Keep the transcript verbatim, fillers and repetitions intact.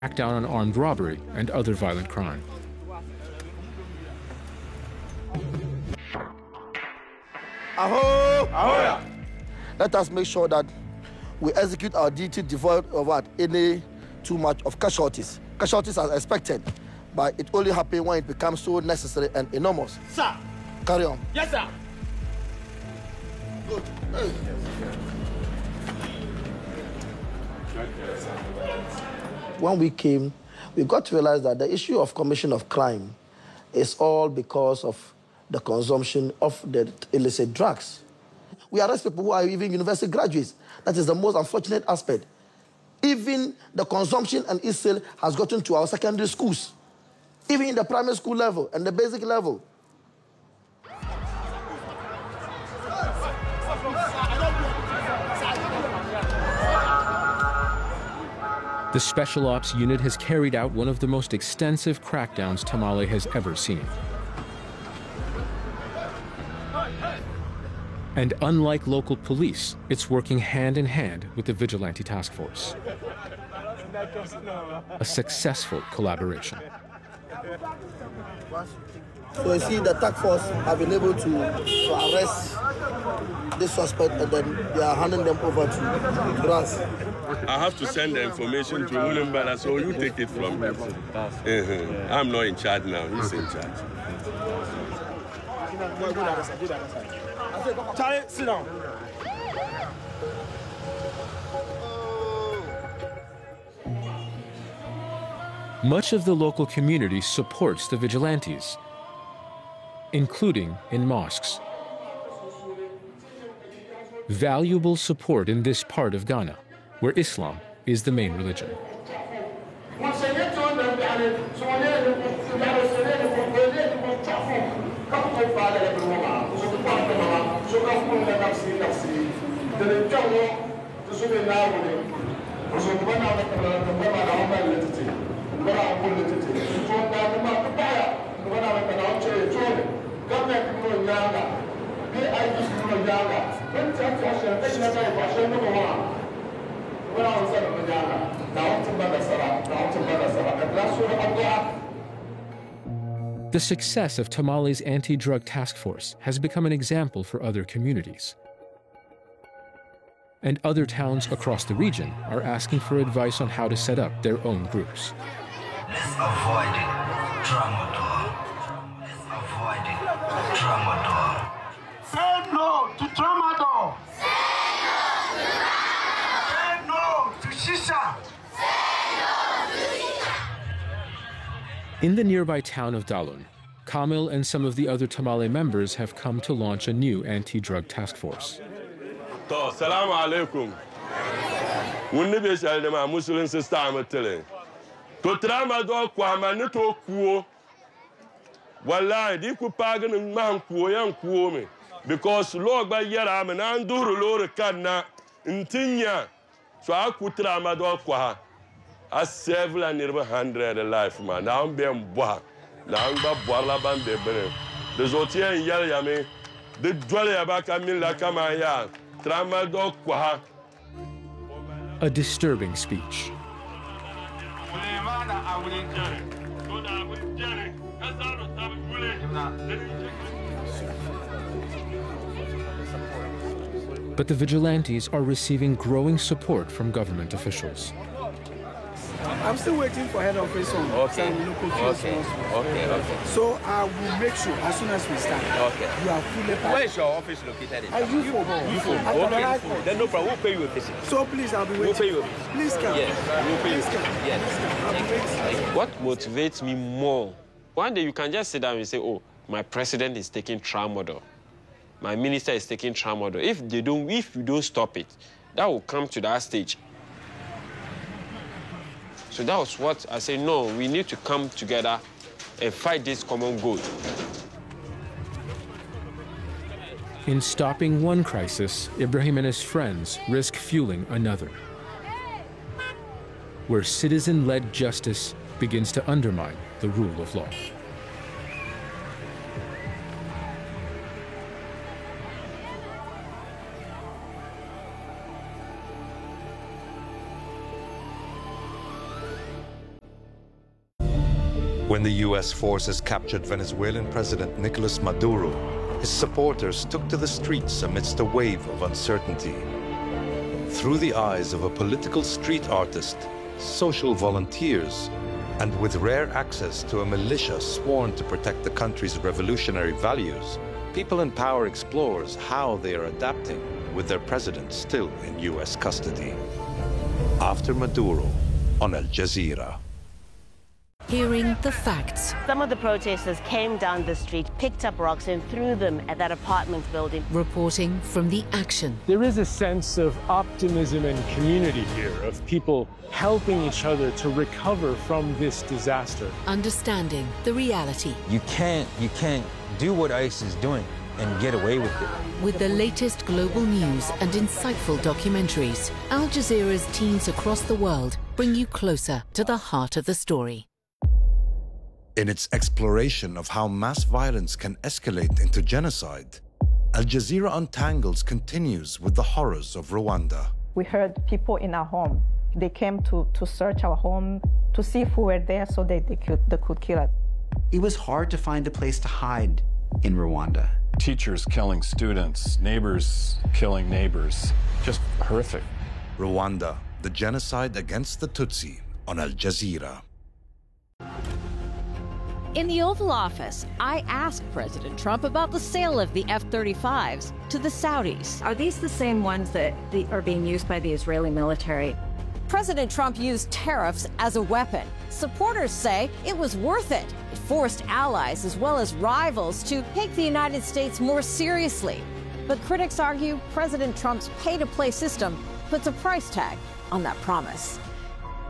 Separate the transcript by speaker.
Speaker 1: crack down on armed robbery and other violent crime.
Speaker 2: Aho! Ahoy! Let us make sure that we execute our duty devoid of what, any too much of casualties. Casualties are expected, but it only happens when it becomes so necessary and enormous.
Speaker 3: Sir!
Speaker 2: Carry on.
Speaker 3: Yes, sir!
Speaker 2: Good. Hey. When we came, we got to realize that the issue of commission of crime is all because of the consumption of the illicit drugs. We arrest people who are even university graduates. That is the most unfortunate aspect. Even the consumption and e-sale has gotten to our secondary schools, even in the primary school level and the basic level.
Speaker 1: The Special Ops Unit has carried out one of the most extensive crackdowns Tamale has ever seen. And unlike local police, it's working hand in hand with the Vigilante Task Force. A successful collaboration.
Speaker 2: So you see, the task force have been able to, to arrest this suspect, and then they are handing them over to, to us.
Speaker 4: I have to send the information to Ulimbala, so you take it from him. Uh-huh. I'm not in charge now, he's in charge.
Speaker 3: Charlie, sit down.
Speaker 1: Much of the local community supports the vigilantes, including in mosques. Valuable support in this part of Ghana, where Islam is the main religion. The success of Tamale's anti-drug task force has become an example for other communities. And other towns across the region are asking for advice on how to set up their own groups.
Speaker 5: Let's avoid tramadol. Let's avoid tramadol.
Speaker 3: Say no to tramadol.
Speaker 5: Say no to shisha.
Speaker 1: In the nearby town of Dalun, Kamil and some of the other Tamale members have come to launch a new anti-drug task force.
Speaker 4: Assalamu alaikum. Wunni be shal ma Muslim sister amatele. To tramadol kwa ma ne to kuo. Wallahi di ku pagan man kuo yan kuo me. Because Lord ba yara me na nduru lore kanna ntinya. So aku tramadol kwa. A several and nearby hundred life man. Now I'm being boa. Now I'm ba boa ban be bene. The zotia in yell yame. The dwell abaka min la kama ya. Tramadol kwa.
Speaker 1: A disturbing speech. But the vigilantes are receiving growing support from government officials.
Speaker 3: I'm still waiting for head office on
Speaker 6: okay.
Speaker 3: some local
Speaker 6: okay. okay, okay.
Speaker 3: So I will make sure as soon as we start,
Speaker 6: okay.
Speaker 3: you are fully packed.
Speaker 6: Where is your office located in?
Speaker 3: Are you for?
Speaker 6: You for? Okay. Then no problem. We'll pay you a visit.
Speaker 3: So please, I'll be waiting.
Speaker 6: We'll pay you a visit.
Speaker 3: Please come.
Speaker 6: Yes, we'll pay you.
Speaker 3: Please come.
Speaker 6: Yes.
Speaker 3: Thank you.
Speaker 6: Thank you.
Speaker 7: What motivates me more? One day you can just sit down and say, "Oh, my president is taking tramadol. My minister is taking tramadol." If they don't, if you don't stop it, that will come to that stage. So that was what I say, no, we need to come together and fight this common goal.
Speaker 1: In stopping one crisis, Ibrahim and his friends risk fueling another, where citizen-led justice begins to undermine the rule of law.
Speaker 8: When the U S forces captured Venezuelan President Nicolas Maduro, his supporters took to the streets amidst a wave of uncertainty. Through the eyes of a political street artist, social volunteers, and with rare access to a militia sworn to protect the country's revolutionary values, People in Power explores how they are adapting with their president still in U S custody. After Maduro on Al Jazeera.
Speaker 9: Hearing the facts.
Speaker 10: Some of the protesters came down the street, picked up rocks and threw them at that apartment building.
Speaker 9: Reporting from the action.
Speaker 1: There is a sense of optimism and community here, of people helping each other to recover from this disaster.
Speaker 9: Understanding the reality.
Speaker 11: You can't, you can't do what ICE is doing and get away with it.
Speaker 9: With the latest global news and insightful documentaries, Al Jazeera's teams across the world bring you closer to the heart of the story.
Speaker 8: In its exploration of how mass violence can escalate into genocide, Al Jazeera Untangles continues with the horrors of Rwanda.
Speaker 12: We heard people in our home. They came to, to search our home to see if we were there so they, they, could, they could kill us.
Speaker 13: It was hard to find a place to hide in Rwanda.
Speaker 14: Teachers killing students, neighbors killing neighbors. Just horrific.
Speaker 8: Rwanda, the genocide against the Tutsi on Al Jazeera.
Speaker 15: In the Oval Office, I asked President Trump about the sale of the F thirty-fives to the Saudis.
Speaker 16: Are these the same ones that the, are being used by the Israeli military?
Speaker 15: President Trump used tariffs as a weapon. Supporters say it was worth it. It forced allies as well as rivals to take the United States more seriously. But critics argue President Trump's pay-to-play system puts a price tag on that promise.